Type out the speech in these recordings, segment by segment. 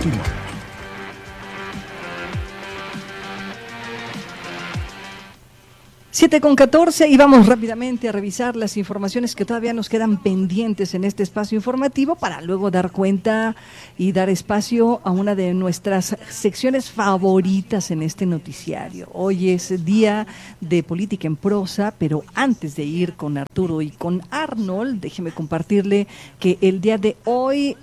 continúa. 7:14 y vamos rápidamente a revisar las informaciones que todavía nos quedan pendientes en este espacio informativo para luego dar cuenta y dar espacio a una de nuestras secciones favoritas en este noticiario. Hoy es día de política en prosa, pero antes de ir con Arturo y con Arnold, déjeme compartirle que el día de hoy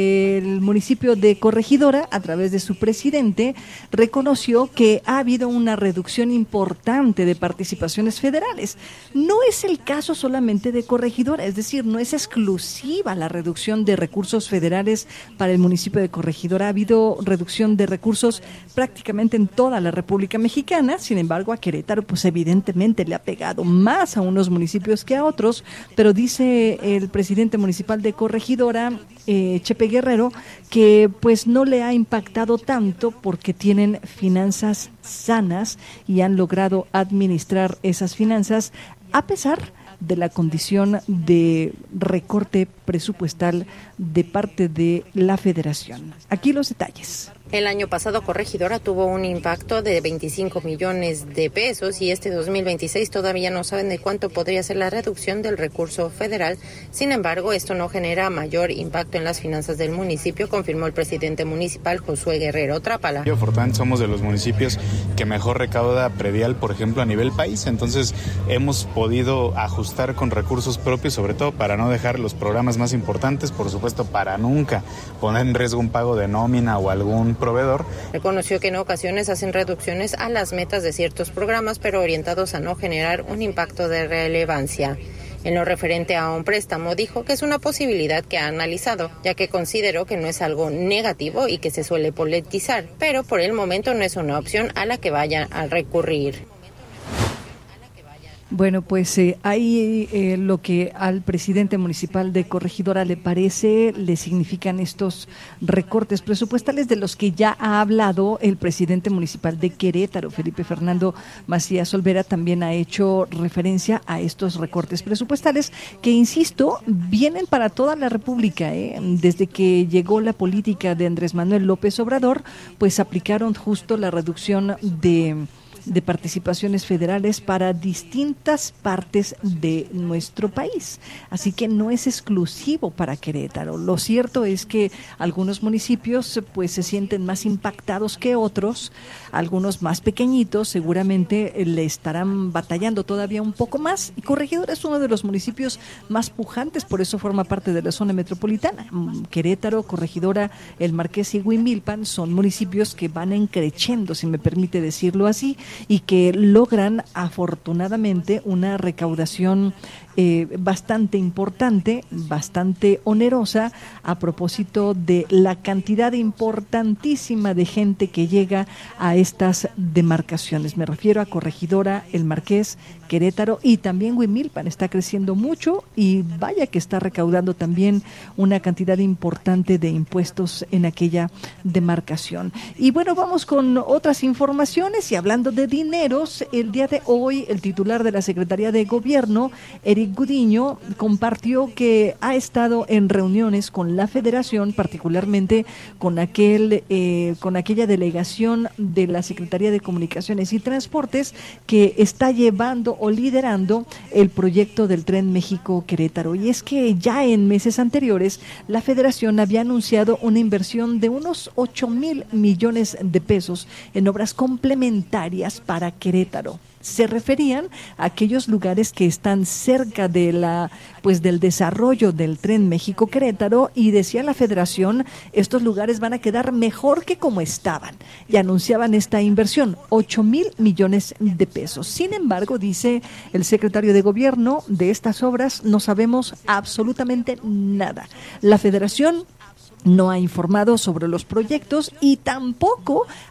el municipio de Corregidora, a través de su presidente, reconoció que ha habido una reducción importante de participaciones federales. No es el caso solamente de Corregidora, es decir, no es exclusiva la reducción de recursos federales para el municipio de Corregidora. Ha habido reducción de recursos prácticamente en toda la República Mexicana. Sin embargo, a Querétaro, pues evidentemente le ha pegado más a unos municipios que a otros, pero dice el presidente municipal de Corregidora, Chepe Guerrero, que pues no le ha impactado tanto porque tienen finanzas sanas y han logrado administrar esas finanzas a pesar de la condición de recorte presupuestal de parte de la Federación. Aquí los detalles. El año pasado Corregidora tuvo un impacto de 25 millones de pesos y este 2026 todavía no saben de cuánto podría ser la reducción del recurso federal. Sin embargo, esto no genera mayor impacto en las finanzas del municipio, confirmó el presidente municipal Josué Guerrero Trápala. Fortán somos de los municipios que mejor recauda predial, por ejemplo, a nivel país. Entonces hemos podido ajustar con recursos propios, sobre todo para no dejar los programas más importantes, por supuesto, para nunca poner en riesgo un pago de nómina o algún proveedor. Reconoció que en ocasiones hacen reducciones a las metas de ciertos programas, pero orientados a no generar un impacto de relevancia. En lo referente a un préstamo, dijo que es una posibilidad que ha analizado, ya que consideró que no es algo negativo y que se suele politizar, pero por el momento no es una opción a la que vayan a recurrir. Bueno, pues ahí lo que al presidente municipal de Corregidora le parece, le significan estos recortes presupuestales de los que ya ha hablado el presidente municipal de Querétaro, Felipe Fernando Macías Olvera, también ha hecho referencia a estos recortes presupuestales que, insisto, vienen para toda la República. Desde que llegó la política de Andrés Manuel López Obrador, pues aplicaron justo la reducción de participaciones federales para distintas partes de nuestro país. Así que no es exclusivo para Querétaro. Lo cierto es que algunos municipios pues se sienten más impactados que otros, algunos más pequeñitos seguramente le estarán batallando todavía un poco más, y Corregidora es uno de los municipios más pujantes, por eso forma parte de la zona metropolitana. Querétaro, Corregidora, El Marqués y Huimilpan son municipios que van encrechendo, si me permite decirlo así, y que logran afortunadamente una recaudación bastante importante, bastante onerosa, a propósito de la cantidad importantísima de gente que llega a estas demarcaciones. Me refiero a Corregidora, El Marqués, Querétaro y también Huimilpan. Está creciendo mucho y vaya que está recaudando también una cantidad importante de impuestos en aquella demarcación. Y bueno, vamos con otras informaciones, y hablando de dineros, el día de hoy el titular de la Secretaría de Gobierno, Eric Gudiño, compartió que ha estado en reuniones con la Federación, particularmente con aquella delegación de la Secretaría de Comunicaciones y Transportes que está llevando o liderando el proyecto del Tren México-Querétaro. Y es que ya en meses anteriores la Federación había anunciado una inversión de unos 8,000 millones de pesos en obras complementarias para Querétaro. Se referían a aquellos lugares que están cerca de del desarrollo del Tren México-Querétaro, y decía la Federación, estos lugares van a quedar mejor que como estaban, y anunciaban esta inversión, 8,000 millones de pesos. Sin embargo, dice el secretario de Gobierno, de estas obras no sabemos absolutamente nada. La Federación no ha informado sobre los proyectos y tampoco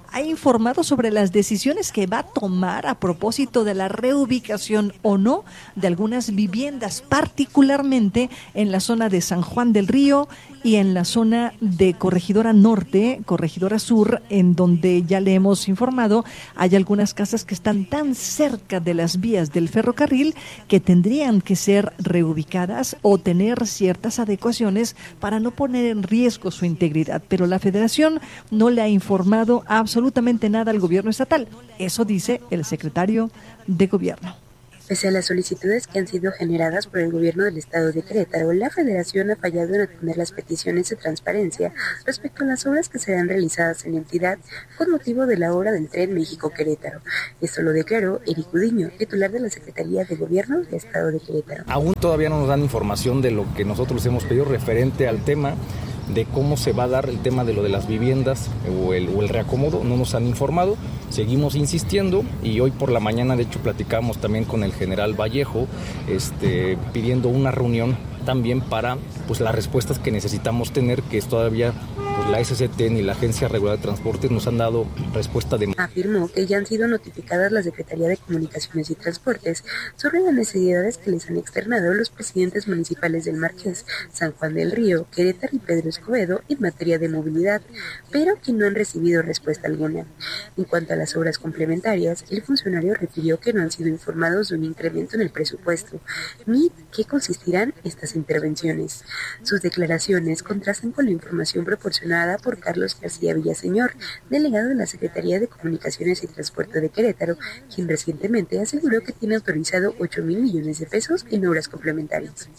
ha informado sobre las decisiones que va a tomar a propósito de la reubicación o no de algunas viviendas, particularmente en la zona de San Juan del Río y en la zona de Corregidora Norte, Corregidora Sur, en donde ya le hemos informado, hay algunas casas que están tan cerca de las vías del ferrocarril que tendrían que ser reubicadas o tener ciertas adecuaciones para no poner en riesgo su integridad. Pero la Federación no le ha informado absolutamente nada al gobierno estatal. Eso dice el secretario de Gobierno. Pese a las solicitudes que han sido generadas por el gobierno del estado de Querétaro, la Federación ha fallado en atender las peticiones de transparencia respecto a las obras que serán realizadas en la entidad con motivo de la obra del Tren México-Querétaro. Esto lo declaró Eric Udiño, titular de la Secretaría de Gobierno del estado de Querétaro. Aún todavía no nos dan información de lo que nosotros hemos pedido referente al tema de cómo se va a dar el tema de lo de las viviendas o el reacomodo. No nos han informado, seguimos insistiendo y hoy por la mañana de hecho platicamos también con el general Vallejo pidiendo una reunión también para pues las respuestas que necesitamos tener, que es todavía pues, la SCT ni la Agencia Regular de Transportes nos han dado respuesta de... Afirmó que ya han sido notificadas la Secretaría de Comunicaciones y Transportes sobre las necesidades que les han externado los presidentes municipales del Marqués, San Juan del Río, Querétaro y Pedro Escobedo en materia de movilidad, pero que no han recibido respuesta alguna. En cuanto a las obras complementarias, el funcionario refirió que no han sido informados de un incremento en el presupuesto, ni qué consistirán estas intervenciones. Sus declaraciones contrastan con la información proporcionada por Carlos García Villaseñor, delegado de la Secretaría de Comunicaciones y Transporte de Querétaro, quien recientemente aseguró que tiene autorizado 8,000 millones de pesos en obras complementarias.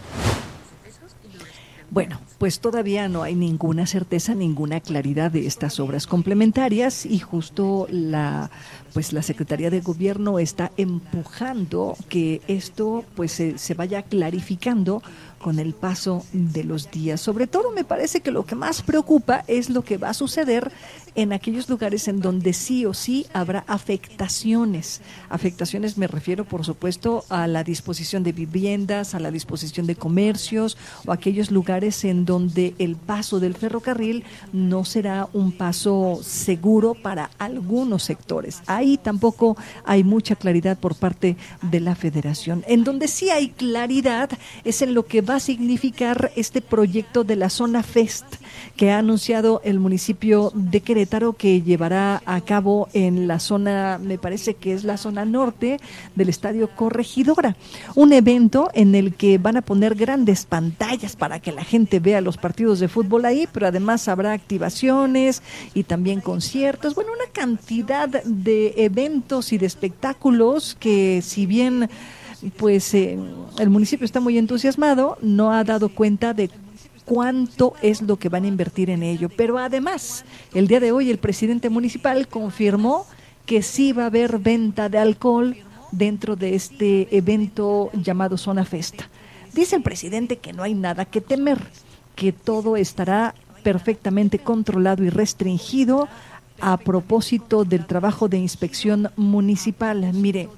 Bueno, pues todavía no hay ninguna certeza, ninguna claridad de estas obras complementarias y justo la Secretaría de Gobierno está empujando que esto pues se vaya clarificando con el paso de los días. Sobre todo me parece que lo que más preocupa es lo que va a suceder en aquellos lugares en donde sí o sí habrá afectaciones. Afectaciones me refiero, por supuesto, a la disposición de viviendas, a la disposición de comercios o aquellos lugares en donde el paso del ferrocarril no será un paso seguro para algunos sectores. Ahí tampoco hay mucha claridad por parte de la Federación. En donde sí hay claridad es en lo que va a significar este proyecto de la Zona Fest que ha anunciado el municipio de Querétaro, que llevará a cabo en la zona, me parece que es la zona norte del Estadio Corregidora, un evento en el que van a poner grandes pantallas para que la gente vea los partidos de fútbol ahí, pero además habrá activaciones y también conciertos, bueno, una cantidad de eventos y de espectáculos que si bien pues el municipio está muy entusiasmado, no ha dado cuenta de cuánto es lo que van a invertir en ello. Pero además, el día de hoy el presidente municipal confirmó que sí va a haber venta de alcohol dentro de este evento llamado Zona Festa. Dice el presidente que no hay nada que temer, que todo estará perfectamente controlado y restringido a propósito del trabajo de inspección municipal. Mire,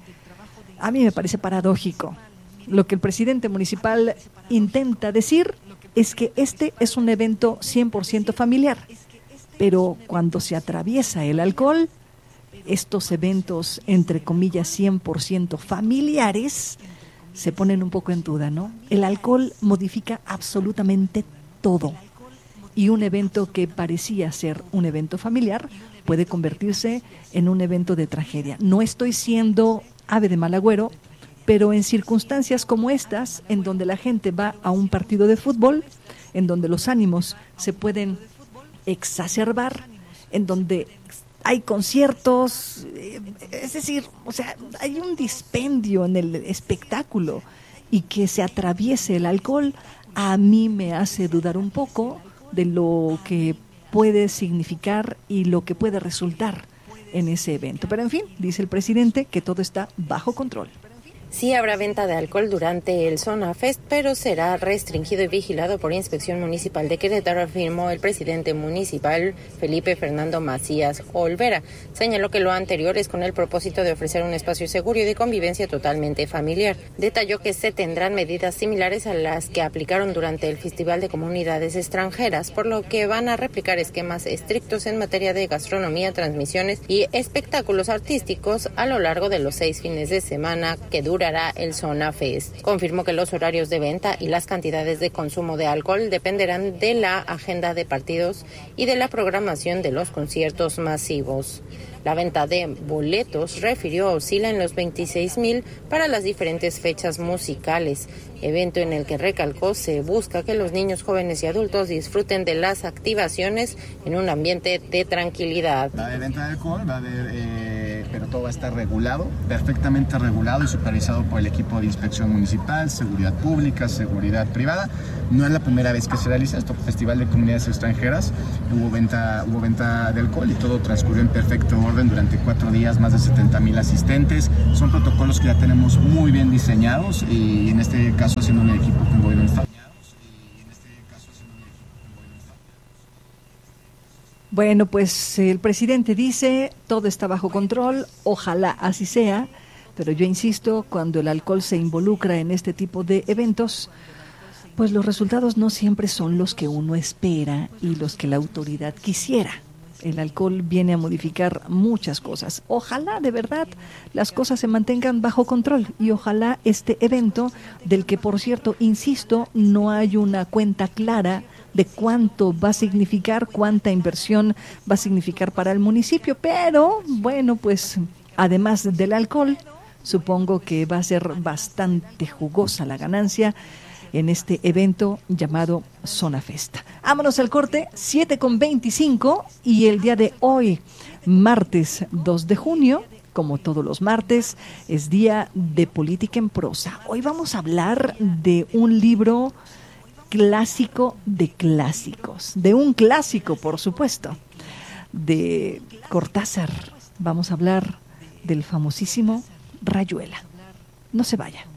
a mí me parece paradójico. Lo que el presidente municipal intenta decir es que este es un evento 100% familiar, pero cuando se atraviesa el alcohol, estos eventos, entre comillas, 100% familiares, se ponen un poco en duda, ¿no? El alcohol modifica absolutamente todo. Y un evento que parecía ser un evento familiar puede convertirse en un evento de tragedia. No estoy siendo ave de mal agüero, pero en circunstancias como estas, en donde la gente va a un partido de fútbol, en donde los ánimos se pueden exacerbar, en donde hay conciertos, es decir, o sea, hay un dispendio en el espectáculo y que se atraviese el alcohol, a mí me hace dudar un poco de lo que puede significar y lo que puede resultar en ese evento. Pero en fin, dice el presidente que todo está bajo control. Sí habrá venta de alcohol durante el Zona Fest, pero será restringido y vigilado por Inspección Municipal de Querétaro, afirmó el presidente municipal Felipe Fernando Macías Olvera. Señaló que lo anterior es con el propósito de ofrecer un espacio seguro y de convivencia totalmente familiar. Detalló que se tendrán medidas similares a las que aplicaron durante el Festival de Comunidades Extranjeras, por lo que van a replicar esquemas estrictos en materia de gastronomía, transmisiones y espectáculos artísticos a lo largo de los 6 fines de semana que durará el Zona Fest. Confirmó que los horarios de venta y las cantidades de consumo de alcohol dependerán de la agenda de partidos y de la programación de los conciertos masivos. La venta de boletos, refirió, oscila en los 26,000 para las diferentes fechas musicales, evento en el que recalcó se busca que los niños, jóvenes y adultos disfruten de las activaciones en un ambiente de tranquilidad. Va a haber venta de alcohol, va a haber, pero todo va a estar regulado, perfectamente regulado y supervisado por el equipo de inspección municipal, seguridad pública, seguridad privada. No es la primera vez que se realiza esto, Festival de Comunidades Extranjeras, hubo venta de alcohol y todo transcurrió en perfecto orden durante 4 días, más de 70,000 asistentes. Son protocolos que ya tenemos muy bien diseñados y en este caso haciendo un equipo con gobierno estatal. Bueno, pues el presidente dice, todo está bajo control, ojalá así sea, pero yo insisto, cuando el alcohol se involucra en este tipo de eventos, pues los resultados no siempre son los que uno espera y los que la autoridad quisiera. El alcohol viene a modificar muchas cosas. Ojalá de verdad las cosas se mantengan bajo control y ojalá este evento, del que por cierto, insisto, no hay una cuenta clara de cuánto va a significar, cuánta inversión va a significar para el municipio, pero bueno, pues además del alcohol, supongo que va a ser bastante jugosa la ganancia en este evento llamado Zona Fest. Vámonos al corte, 7:25, y el día de hoy, martes 2 de junio, como todos los martes, es día de política en prosa. Hoy vamos a hablar de un libro clásico de clásicos, de un clásico, por supuesto, de Cortázar. Vamos a hablar del famosísimo Rayuela. No se vaya.